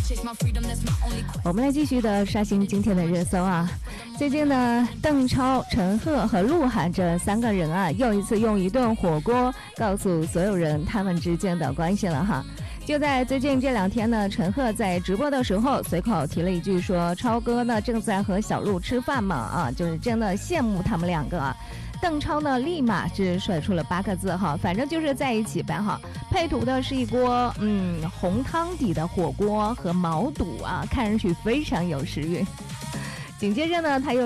我们来继续的刷新今天的热搜啊！最近呢，邓超、陈赫和鹿晗这3个人啊，又一次用一顿火锅告诉所有人他们之间的关系了哈。就在最近这2天呢，陈赫在直播的时候随口提了一句说：“超哥呢正在和小鹿吃饭嘛啊，就是真的羡慕他们2个啊。”邓超呢立马是甩出了8个字哈，反正就是在一起呗哈。配图的是一锅红汤底的火锅和毛肚啊，看上去非常有食欲。紧接着呢，他又